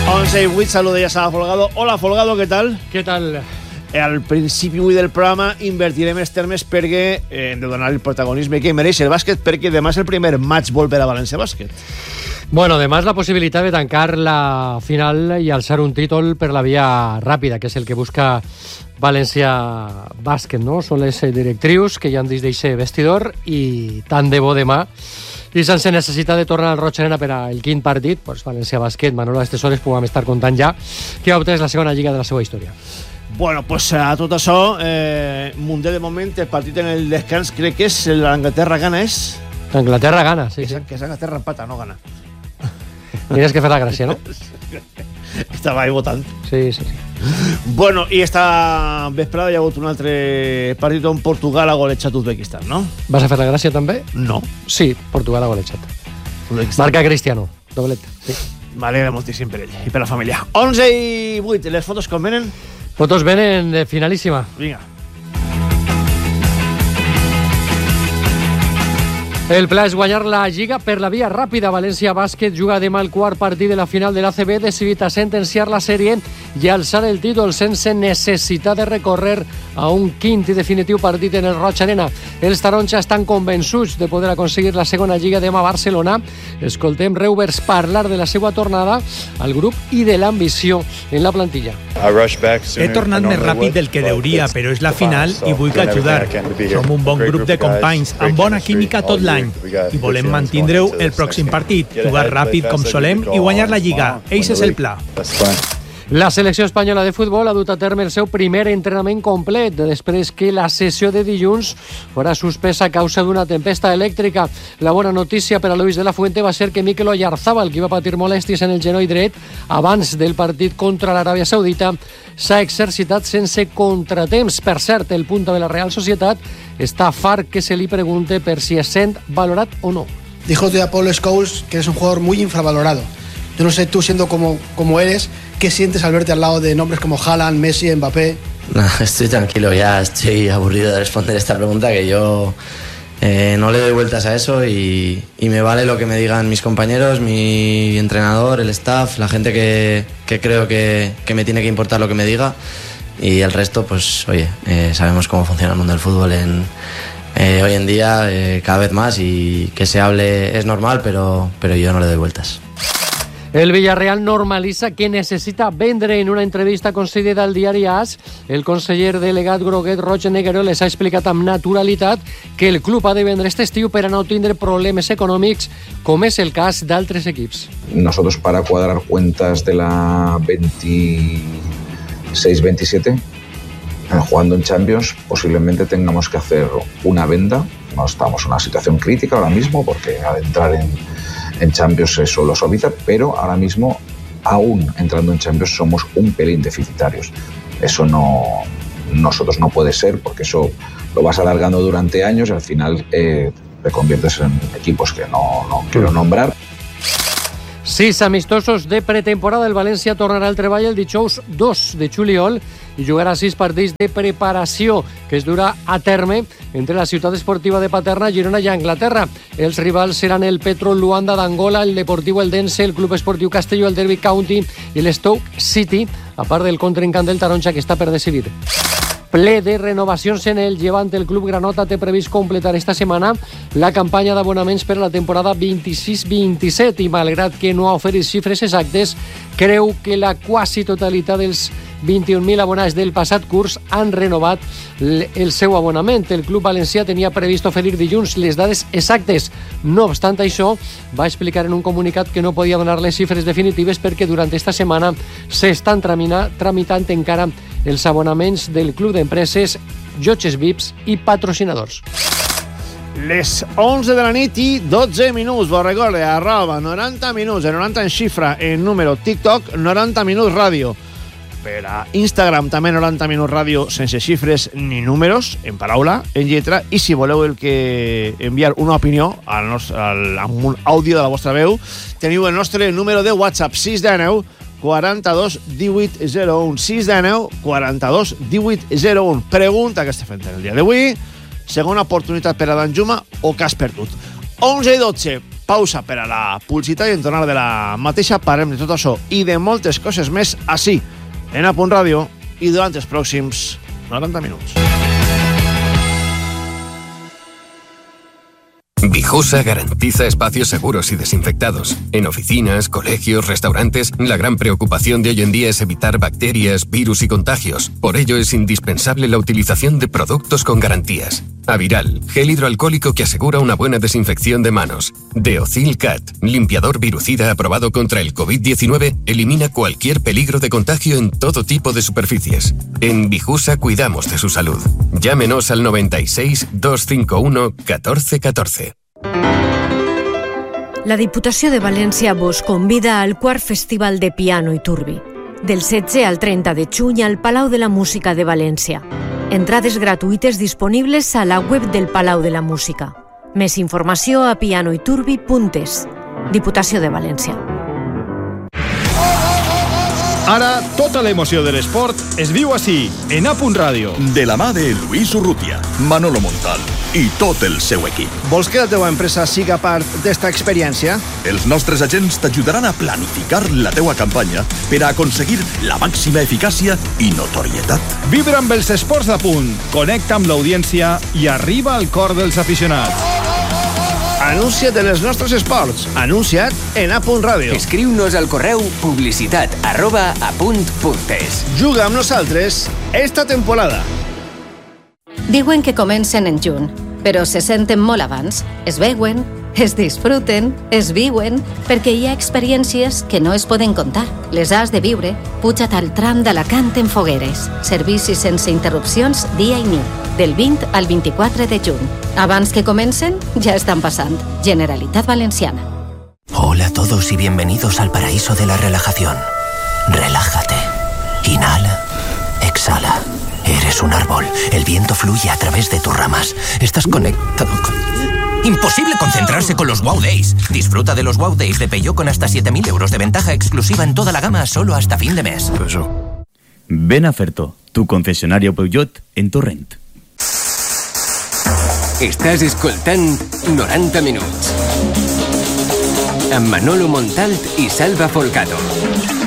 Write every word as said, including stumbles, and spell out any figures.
once y vuit, saluda ja a Folgado. Hola, Folgado, què tal? Què tal? Al principi avui del programa invertirem els termes perquè eh, hem de donar el protagonisme que mereix el bàsquet, perquè demà és el primer match ball per a València Bàsquet. Bueno, demà és la possibilitat de tancar la final i alçar un títol per la via ràpida, que és el que busca València Bàsquet, no? Són les directrius que ja han dit d'eixe vestidor i tant de bo demà. I sense necessitat de tornar al Roig Arena per al quint partit, pues València Bàsquet, Manolo, a aquestes hores puguem estar contant ja que ha obtès la segona lliga de la seva història. Bueno, pues a tot això, eh, Mundial de moment, el partit en el descans, crec que és l'Anglaterra gana, és? Anglaterra gana, sí, que sí. Que és Anglaterra empata, no gana. Tienes que fer la gràcia, no? Estava ahí votant. Sí, sí, sí. Bueno, i esta vesprada hi ha hagut un altre partit on Portugal ha golejat Uzbekistan, no? Vas a fer la gràcia també? No. Sí, Portugal ha golejat. Uzbekistan. Marca Cristiano, doblet. Sí. M'alegra moltíssim per ell i per la família. onze i vuit, les fotos com venen? Fotos venen de finalíssima. Vinga. El pla és guanyar la Lliga per la via ràpida. València Bàsquet juga demà el quart partit de la final de l'A C B, decidit a sentenciar la sèrie i alçar el títol sense necessitat de recórrer a un quint i definitiu partit en el Roig Arena. Els taronja estan convençuts de poder aconseguir la segona Lliga demà a Barcelona. Escoltem Reuvers parlar de la seva tornada al grup i de l'ambició en la plantilla. He tornat més ràpid del que deuria, però és la final i vull que ajudar. Som un bon grup de companys, amb bona química tot l'any, i volem mantindre-ho el pròxim partit, jugar ràpid com solem i guanyar la Lliga. Eix és el pla. La selecció espanyola de futbol ha dut a terme el seu primer entrenament complet després que la sessió de dilluns fora suspesa a causa d'una tempesta elèctrica. La bona notícia per a Luis de la Fuente va ser que Mikel Oyarzábal, qui va patir molèsties en el genoll dret abans del partit contra l'Aràbia Saudita, s'ha exercitat sense contratemps. Per cert, el punta de la Real Societat està fart que se li pregunte per si es sent valorat o no. Dijo a Paul Scholes que eres un jugador muy infravalorado. Yo no sé, tú siendo como, como eres, ¿qué sientes al verte al lado de nombres como Haaland, Messi, Mbappé? No, estoy tranquilo, ya estoy aburrido de responder esta pregunta, que yo eh, no le doy vueltas a eso y, y me vale lo que me digan mis compañeros, mi entrenador, el staff, la gente que, que creo que, que me tiene que importar lo que me diga, y el resto, pues oye, eh, sabemos cómo funciona el mundo del fútbol en, eh, hoy en día, eh, cada vez más, y que se hable es normal, pero, pero yo no le doy vueltas. El Villarreal normalitza que necessita vendre. En una entrevista concedida al diari AS, el conseller delegat groguet Roger Neguero les ha explicat amb naturalitat que el club ha de vendre este estiu per a no tindre problemes econòmics, com és el cas d'altres equips. Nosotros, para cuadrar cuentas de la veintiséis veintisiete, jugando en Champions, posiblemente tengamos que hacer una venda. No estamos en una situación crítica ahora mismo, porque al entrar en En Champions eso lo suaviza, pero ahora mismo, aún entrando en Champions, somos un pelín deficitarios. Eso no, nosotros no puede ser, porque eso lo vas alargando durante años y al final eh, te conviertes en equipos que no, no quiero nombrar. Sis amistosos de pretemporada. El València tornarà al treball el dijous dos de juliol i jugarà sis partits de preparació que es durà a terme entre la ciutat esportiva de Paterna, Girona i Anglaterra. Els rivals seran el Petro Luanda d'Angola, el Deportivo Eldense, el Club Esportiu Castelló, el Derby County i l'Stoke City, a part del contrincant del taronja que està per decidir. Ple de renovacions en el Llevant. El club granota té previst completar esta setmana la campanya d'abonaments per a la temporada vint-i-sis vint-i-set i, malgrat que no ha oferit xifres exactes, creu que la quasi totalitat dels vint-i-un mil abonats del passat curs han renovat el seu abonament. El club valencià tenia previst oferir dilluns les dades exactes. No obstant això, va explicar en un comunicat que no podia donar les xifres definitives perquè durant esta setmana s'estan tramitant encara els abonaments del club d'empreses, llotges V I Ps i patrocinadors. Les onze de la nit i dotze minuts. Vos recorde, arroba noranta minuts, noranta en xifra, en número TikTok, noranta minuts ràdio. Per a Instagram també noranta minuts ràdio, sense xifres ni números, en paraula, en lletra, i si voleu el que enviar una opinió al nostre, al, amb un àudio de la vostra veu, teniu el nostre número de WhatsApp sis de nou quaranta-dos divuit zero un, sis de nou quaranta-dos divuit zero un. Pregunta que estem fent el dia d'avui, segona oportunitat per a Danjuma o que has perdut. onze i dotze, pausa per a la publicitat i en tornar de la mateixa parlem de tot això i de moltes coses més així, en A Punt Ràdio i durant els pròxims noranta minuts. Vijosa garantiza espacios seguros y desinfectados. En oficinas, colegios, restaurantes, la gran preocupación de hoy en día es evitar bacterias, virus y contagios. Por ello es indispensable la utilización de productos con garantías. Aviral, gel hidroalcohólico que asegura una buena desinfección de manos. Deocil Cat, limpiador virucida aprobado contra el covid diecinueve, elimina cualquier peligro de contagio en todo tipo de superficies. En Vijusa cuidamos de su salud. Llámenos al noventa y seis, doscientos cincuenta y uno, catorce catorce. La Diputació de València vos convida al quart Festival de Piano i Turbi, del setze al trenta de juny al Palau de la Música de València. Entrades gratuïtes disponibles a la web del Palau de la Música. Més informació a pianoiturbi punt es. Diputació de València. Ara, tota l'emoció de l'esport es viu així, en A Punt Ràdio. De la mà de Luis Urrutia, Manolo Montal i tot el seu equip. Vols que la teva empresa siga part d'esta experiència? Els nostres agents t'ajudaran a planificar la teua campanya per a aconseguir la màxima eficàcia i notorietat. Vibra amb els esports d'A Punt, connecta amb l'audiència i arriba al cor dels aficionats. Anuncia't en els nostres esports. Anuncia't en A Punt Ràdio. Escriu-nos al correu publicitat arroba apunt punt es. Juga amb nosaltres esta temporada. Diuen que comencen en juny, però se senten molt abans. Es veuen, es disfruten, es viuen, perquè hi ha experiències que no es poden contar. Les has de viure. Puja't al tram d'Alacant en Fogueres. Servicis sense interrupcions dia i nit, del vint al vint-i-quatre de juny. Abans que comencen, ja estan passant. Generalitat Valenciana. Hola a todos y bienvenidos al paraíso de la relajación. Relájate. Inhala. Exhala. Eres un árbol. El viento fluye a través de tus ramas. Estás conectado con... Imposible concentrarse con los Wow Days. Disfruta de los Wow Days de Peugeot con hasta siete mil euros de ventaja exclusiva en toda la gama solo hasta fin de mes. Ven a Ferto, tu concesionario Peugeot en Torrent. Estàs escoltant noranta minuts amb Manolo Montalt i Salva Folgado.